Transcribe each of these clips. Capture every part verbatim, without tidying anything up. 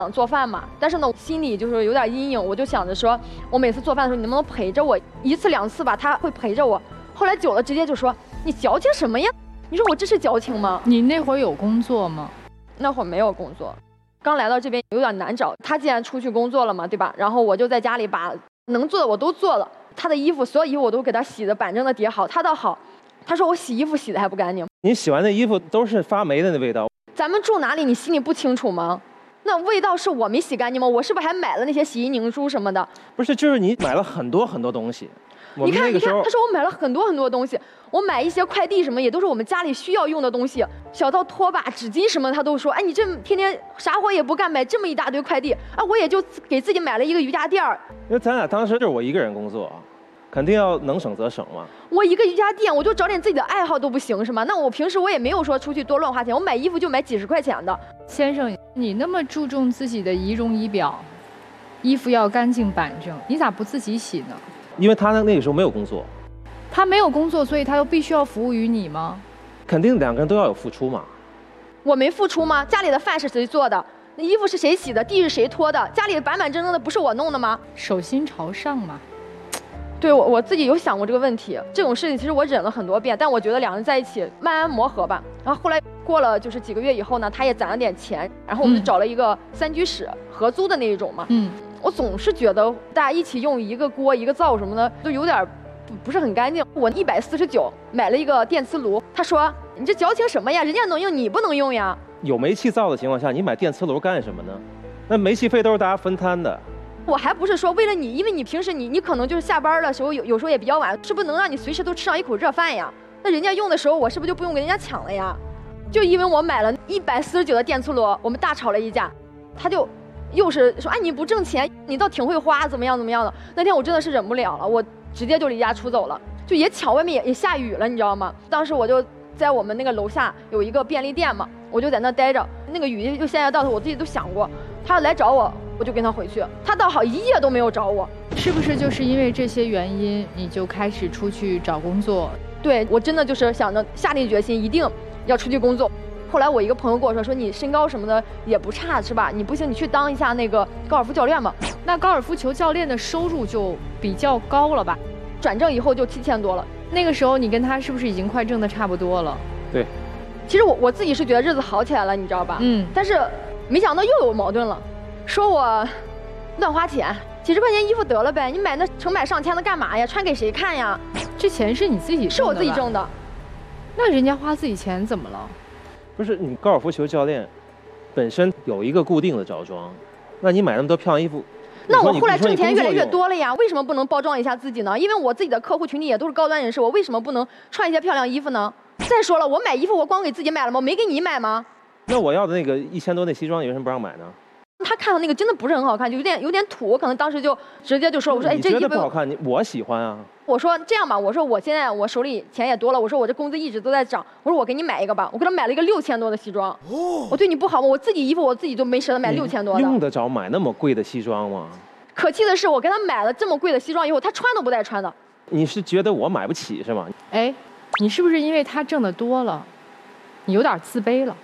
想做饭嘛，但是呢，心里就是有点阴影，我就想着说，我每次做饭的时候，你能不能陪着我一次两次吧？他会陪着我。后来久了，直接就说你矫情什么呀？你说我这是矫情吗？ 你那会儿有工作吗？ 那会儿没有工作，刚来到这边有点难找。他既然出去工作了嘛，对吧？然后我就在家里把能做的我都做了。他的衣服，所有衣服我都给他洗的板正的叠好。他倒好，他说我洗衣服洗的还不干净。 你洗完的衣服都是发霉的那味道。 咱们住哪里，你心里不清楚吗？那味道是我没洗干净吗？我是不是还买了那些洗衣凝珠什么的？ 不是，就是你买了很多很多东西。 你看，你看，他说我买了很多很多东西，我买一些快递什么也都是我们家里需要用的东西，小到拖把、纸巾什么，他都说，哎，你这天天啥活也不干，买这么一大堆快递，啊，我也就给自己买了一个瑜伽垫儿。 因为咱俩当时就是我一个人工作，肯定要能省则省嘛。 我一个瑜伽垫，我就找点自己的爱好都不行是吗？那我平时我也没有说出去多乱花钱，我买衣服就买几十块钱的。 先生，你那么注重自己的仪容仪表，衣服要干净板正，你咋不自己洗呢？ 因为他那个时候没有工作。 他没有工作，所以他又必须要服务于你吗？ 肯定两个人都要有付出嘛。 我没付出吗？家里的饭是谁做的？那衣服是谁洗的？地是谁拖的？家里板板正正的不是我弄的吗？ 手心朝上嘛。 对，我我自己有想过这个问题。这种事情其实我忍了很多遍，但我觉得两人在一起慢慢磨合吧。然后后来过了就是几个月以后呢，他也攒了点钱，然后我们就找了一个三居室、嗯、合租的那一种嘛。嗯。我总是觉得大家一起用一个锅一个灶什么的，就有点不不是很干净。我一百四十九买了一个电磁炉，他说你这矫情什么呀？人家能用你不能用呀？ 有煤气灶的情况下，你买电磁炉干什么呢？那煤气费都是大家分摊的。 我还不是说为了你，因为你平时你你可能就是下班的时候有有时候也比较晚，是不是能让你随时都吃上一口热饭呀？那人家用的时候，我是不是就不用跟人家抢了呀？就因为我买了一百四十九的电磁炉，我们大吵了一架，他就。又是说，哎，你不挣钱，你倒挺会花，怎么样怎么样的。那天我真的是忍不了了，我直接就离家出走了。就也巧，外面也也下雨了，你知道吗？当时我就在我们那个楼下有一个便利店嘛，我就在那待着。那个雨就现在到头，我自己都想过，他来找我，我就跟他回去。他倒好，一夜都没有找我。 是不是就是因为这些原因，你就开始出去找工作？ 对，我真的就是想着下定决心，一定要出去工作。后来我一个朋友跟我说，说你身高什么的也不差是吧？你不行你去当一下那个高尔夫教练吧。 那高尔夫球教练的收入就比较高了吧？ 转正以后就七千多了。 那个时候你跟他是不是已经快挣得差不多了？ 对。 其实我我自己是觉得日子好起来了，你知道吧？嗯。但是没想到又有矛盾了，说我乱花钱，几十块钱衣服得了呗，你买那成百上千的干嘛呀？穿给谁看呀？ 这钱是你自己挣的？ 是我自己挣的。 那人家花自己钱怎么了？ 不是你高尔夫球教练本身有一个固定的着装，那你买那么多漂亮衣服， 那我后来挣钱越来越多了呀，为什么不能包装一下自己呢？因为我自己的客户群体也都是高端人士，我为什么不能穿一些漂亮衣服呢？再说了，我买衣服我光给自己买了吗？没给你买吗？ 那我要的那个一千多那西装，你为什么不让买呢？ 他看到那个真的不是很好看，就有点有点土，我可能当时就直接就说，我说哎，这衣服你觉得不好看，你我喜欢啊。 我说这样吧，我说我现在我手里钱也多了，我说我这工资一直都在涨，我说我给你买一个吧，我给他买了一个六千多的西装。哦，我对你不好吗？我自己衣服我自己都没舍得买六千多的。 用得着买那么贵的西装吗？ 可气的是，我给他买了这么贵的西装以后，他穿都不带穿的。 你是觉得我买不起是吗？ 哎，你是不是因为他挣得多了，你有点自卑了？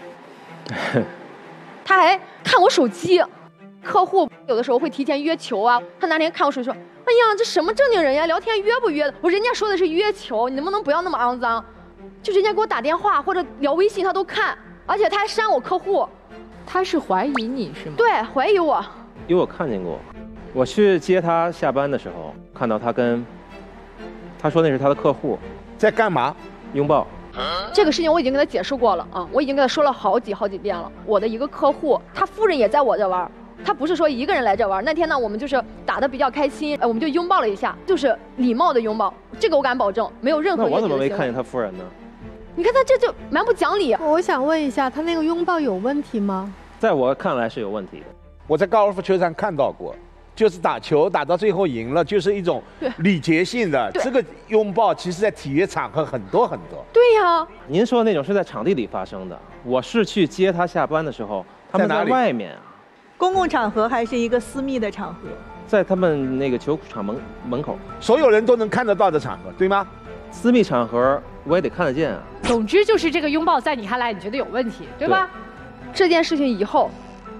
他还看我手机。客户有的时候会提前约球啊，他那天看我手机说，哎呀，这什么正经人呀，聊天约不约的？我人家说的是约球，你能不能不要那么肮脏？就人家给我打电话或者聊微信他都看，而且他还删我客户。 他是怀疑你是吗？ 对，怀疑我。 因为我看见过，我去接他下班的时候，看到他跟他说那是他的客户在干嘛？ 拥抱。 这个事情我已经跟他解释过了啊，我已经跟他说了好几好几遍了。我的一个客户，他夫人也在我这玩。他不是说一个人来这玩，那天呢，我们就是打得比较开心，呃，我们就拥抱了一下，就是礼貌的拥抱，这个我敢保证，没有任何。 那我怎么没看见他夫人呢？ 你看他这就蛮不讲理。 我想问一下，他那个拥抱有问题吗？ 在我看来是有问题的。 我在高尔夫球场看到过，就是打球打到最后赢了，就是一种礼节性的这个拥抱，其实在体育场合很多很多。 对呀， 您说的那种是在场地里发生的，我是去接他下班的时候，他们在外面啊。 公共场合还是一个私密的场合？ 在他们那个球场门门口， 所有人都能看得到的场合，对吗？ 私密场合我也得看得见啊。 总之就是这个拥抱在你看来你觉得有问题，对吧？ 对，这件事情以后，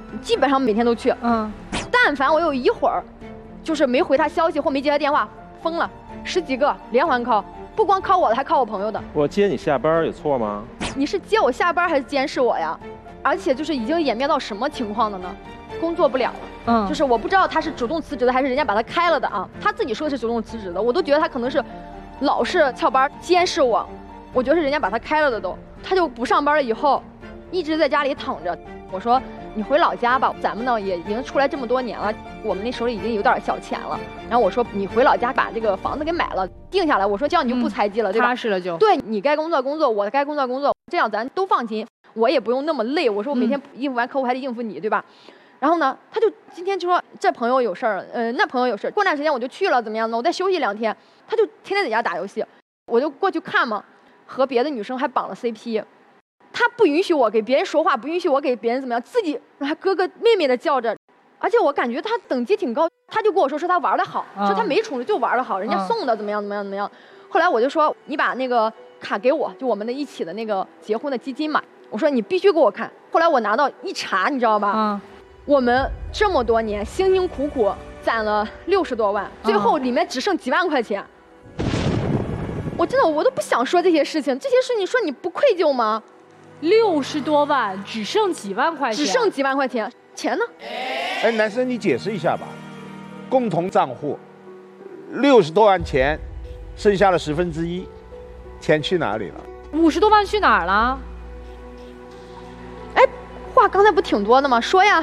基本上每天都去。 嗯， 但凡我有一会儿，就是没回他消息或没接他电话，疯了，十几个连环 call， 不光 call 我的，还 call 我朋友的。 我接你下班有错吗？ 你是接我下班还是监视我呀？而且就是已经演变到什么情况了呢？工作不了了。嗯，就是我不知道他是主动辞职的，还是人家把他开了的啊？他自己说的是主动辞职的，我都觉得他可能是老是翘班监视我，我觉得是人家把他开了的都。他就不上班了以后，一直在家里躺着。我说你回老家吧，咱们呢也已经出来这么多年了，我们那手里已经有点小钱了。然后我说你回老家把这个房子给买了，定下来。我说这样你就不猜忌了，嗯、对吧？ 踏实了就。 对你该工作工作，我该工作工作，这样咱都放心，我也不用那么累。我说我每天应付完客户还得应付你，对吧？然后呢，他就今天就说这朋友有事儿，呃，那朋友有事儿，过段时间我就去了，怎么样呢？我再休息两天。他就天天在家打游戏，我就过去看嘛，和别的女生还绑了 C P。他不允许我给别人说话，不允许我给别人怎么样，自己还哥哥妹妹的叫着。而且我感觉他等级挺高，他就跟我说说他玩的好，嗯、说他没宠着就玩的好，人家送的怎么样怎么样怎么样。后来我就说你把那个卡给我，就我们的一起的那个结婚的基金嘛，我说你必须给我看。后来我拿到一查，你知道吧？嗯，我们这么多年辛辛苦苦攒了六十多万，最后里面只剩几万块钱。嗯、我真的我都不想说这些事情，这些事你说你不愧疚吗？ 六十多万只剩几万块钱， 只剩几万块钱，钱呢？ 哎，男生你解释一下吧。共同账户六十多万钱，剩下了十分之一，钱去哪里了？ 五十多万去哪儿了？ 哎，话刚才不挺多的吗？说呀。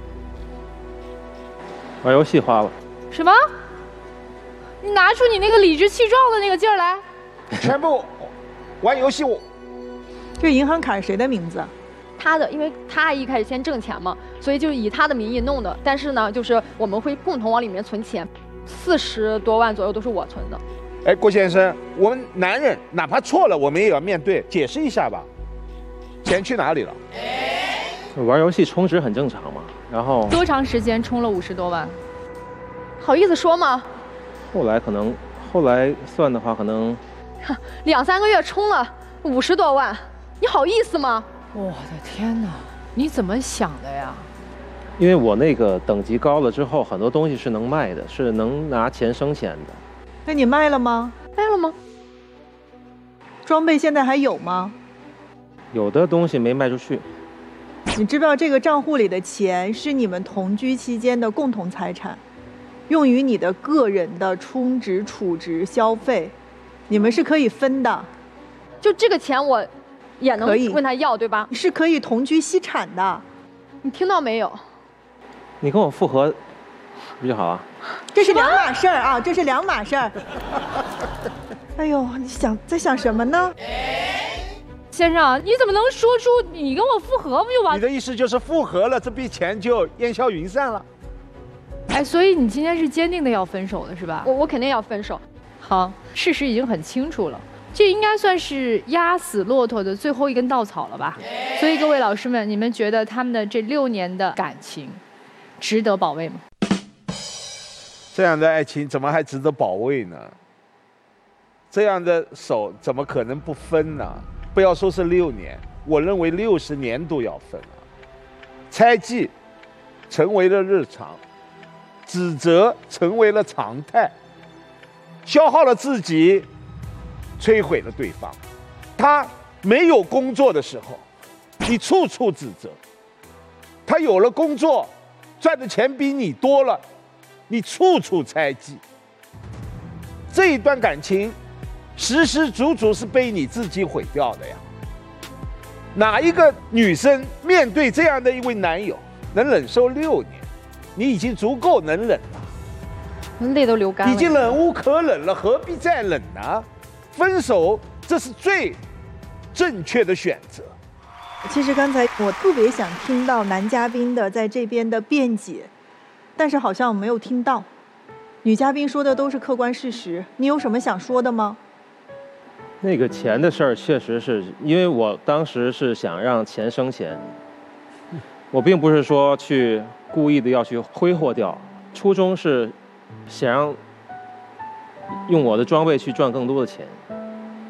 玩游戏花了。 什么？你拿出你那个理直气壮的那个劲儿来。 全部玩游戏我。 这银行卡是谁的名字？ 他的，因为他一开始先挣钱嘛，所以就是以他的名义弄的。但是呢，就是我们会共同往里面存钱，四十多万左右都是我存的。 哎，郭先生，我们男人哪怕错了，我们也要面对，解释一下吧。钱去哪里了？ 玩游戏充值很正常嘛。然后多长时间充了五十多万？ 好意思说吗？ 后来可能，后来算的话，可能两三个月充了五十多万。你好意思吗？ 我的天哪，你怎么想的呀？ 因为我那个等级高了之后，很多东西是能卖的，是能拿钱生钱的。 那你卖了吗？ 卖了吗？ 装备现在还有吗？ 有的东西没卖出去。 你知不知道这个账户里的钱是你们同居期间的共同财产，用于你的个人的充值、储值、消费，你们是可以分的。 就这个钱我也能问他要，对吧？ 是可以同居析产的。 你听到没有？ 你跟我复合不就好啊？ 这是两码事儿啊，这是两码事儿。哎呦，你想在想什么呢？ 先生，你怎么能说出你跟我复合不就完？ 你的意思就是复合了，这笔钱就烟消云散了？ 哎，所以你今天是坚定的要分手的是吧？ 我我肯定要分手。 好，事实已经很清楚了。这应该算是压死骆驼的最后一根稻草了吧？所以各位老师们，你们觉得他们的这六年的感情值得保卫吗？ 这样的爱情怎么还值得保卫呢？这样的手怎么可能不分呢？不要说是六年，我认为六十年都要分了。猜忌成为了日常，指责成为了常态，消耗了自己，摧毁了对方。他没有工作的时候，你处处指责；他有了工作，赚的钱比你多了，你处处猜忌。这一段感情时时足足是被你自己毁掉的呀。哪一个女生面对这样的一位男友能忍受六年？你已经足够能忍了， 泪都流干了， 已经忍无可忍了，何必再忍呢？分手，这是最正确的选择。 其实刚才我特别想听到男嘉宾的在这边的辩解，但是好像我没有听到。女嘉宾说的都是客观事实，你有什么想说的吗？ 那个钱的事儿，确实是因为我当时是想让钱生钱，我并不是说去故意的要去挥霍掉，初衷是想让用我的装备去赚更多的钱。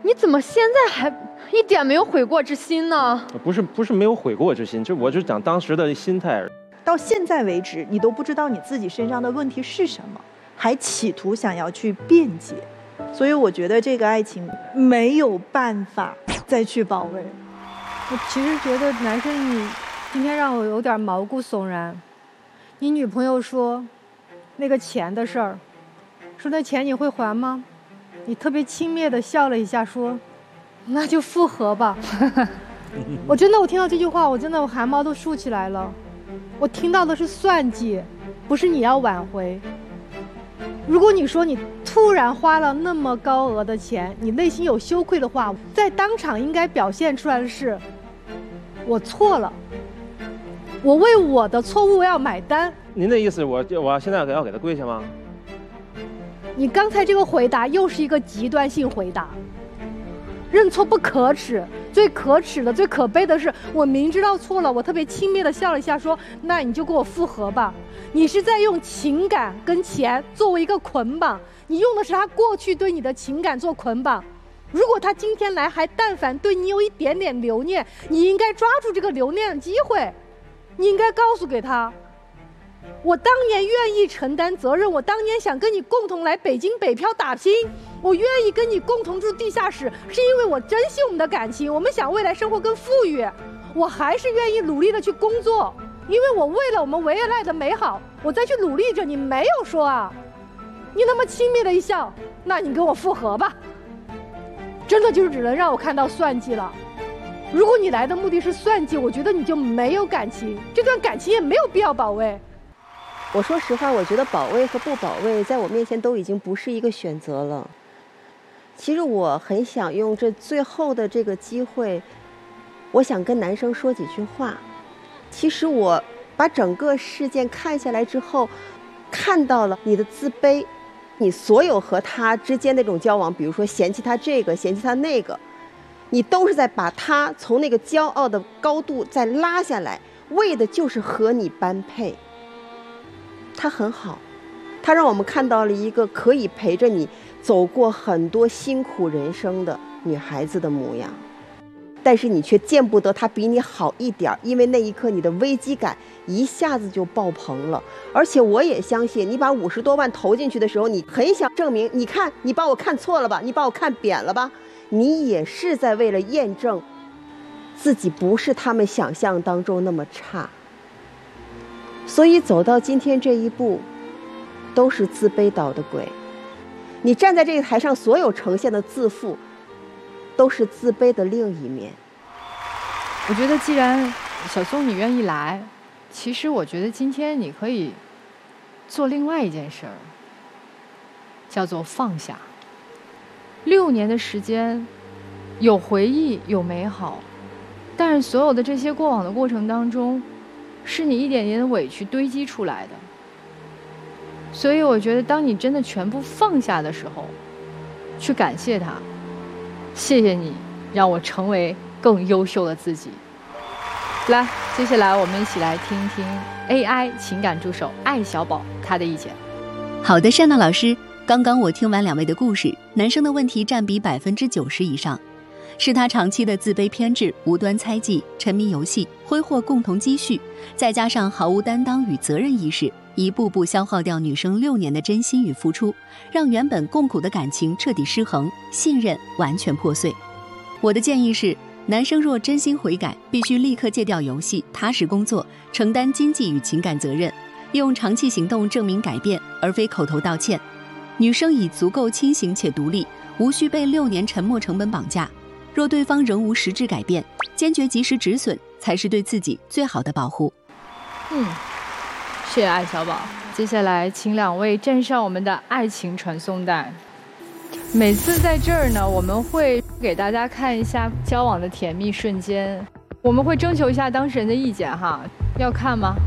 你怎么现在还一点没有悔过之心呢？ 不是不是没有悔过之心，就我就讲当时的心态。 到现在为止，你都不知道你自己身上的问题是什么，还企图想要去辩解，所以我觉得这个爱情没有办法再去保卫。 我其实觉得男生你今天让我有点毛骨悚然。你女朋友说那个钱的事儿，说那钱你会还吗？你特别轻蔑地笑了一下，说那就复合吧。我真的我听到这句话，我真的我汗毛都竖起来了。我听到的是算计，不是你要挽回。如果你说你突然花了那么高额的钱，你内心有羞愧的话，在当场应该表现出来的是我错了，我为我的错误要买单。 您的意思我我现在要给他跪下吗？ 你刚才这个回答又是一个极端性回答。认错不可耻，最可耻的最可悲的是我明知道错了，我特别轻蔑地笑了一下，说那你就给我复合吧。你是在用情感跟钱作为一个捆绑，你用的是他过去对你的情感做捆绑。如果他今天来还但凡对你有一点点留念，你应该抓住这个留念的机会，你应该告诉给他，我当年愿意承担责任，我当年想跟你共同来北京北漂打拼，我愿意跟你共同住地下室，是因为我珍惜我们的感情，我们想未来生活更富裕，我还是愿意努力的去工作，因为我为了我们未来的美好，我再去努力着。你没有说啊，你那么轻蔑的一笑，那你跟我复合吧。真的就是只能让我看到算计了。如果你来的目的是算计，我觉得你就没有感情，这段感情也没有必要保卫。 我说实话，我觉得保卫和不保卫在我面前都已经不是一个选择了。其实我很想用这最后的这个机会，我想跟男生说几句话。其实我把整个事件看下来之后，看到了你的自卑，你所有和他之间那种交往，比如说嫌弃他这个，嫌弃他那个，你都是在把他从那个骄傲的高度再拉下来，为的就是和你般配。他很好，他让我们看到了一个可以陪着你走过很多辛苦人生的女孩子的模样，但是你却见不得她比你好一点，因为那一刻你的危机感一下子就爆棚了。而且我也相信，你把五十多万投进去的时候，你很想证明，你看你把我看错了吧，你把我看扁了吧，你也是在为了验证自己不是他们想象当中那么差。所以走到今天这一步，都是自卑捣的鬼。你站在这个台上，所有呈现的自负，都是自卑的另一面。 我觉得既然小松你愿意来，其实我觉得今天你可以做另外一件事儿，叫做放下。六年的时间，有回忆，有美好，但是所有的这些过往的过程当中，是你一点点的委屈堆积出来的。所以我觉得当你真的全部放下的时候，去感谢他，谢谢你让我成为更优秀的自己。来，接下来我们一起来听听 A I 情感助手艾小宝他的意见。 好的，善娜老师，刚刚我听完两位的故事，男生的问题占比百分之九十以上，是他长期的自卑偏执、无端猜忌、沉迷游戏、挥霍共同积蓄，再加上毫无担当与责任意识，一步步消耗掉女生六年的真心与付出，让原本共苦的感情彻底失衡，信任完全破碎。我的建议是，男生若真心悔改，必须立刻戒掉游戏，踏实工作，承担经济与情感责任，用长期行动证明改变，而非口头道歉。女生已足够清醒且独立，无需被六年沉没成本绑架。若对方仍无实质改变，坚决及时止损，才是对自己最好的保护。 嗯，谢谢艾小宝。接下来请两位站上我们的爱情传送带。每次在这儿呢，我们会给大家看一下交往的甜蜜瞬间，我们会征求一下当事人的意见哈，要看吗？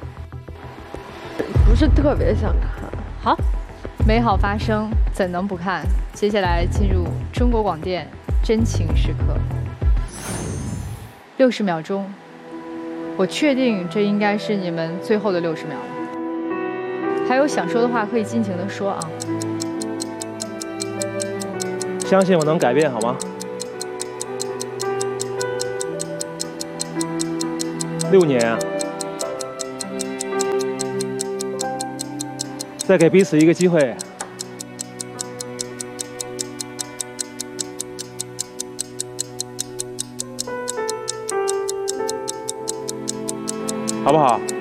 不是特别想看。 好，美好发生，怎能不看？接下来进入中国广电真情时刻，六十秒钟，我确定这应该是你们最后的六十秒了。还有想说的话可以尽情的说啊。 相信我能改变，好吗？ 六年啊，再给彼此一个机会。好不好？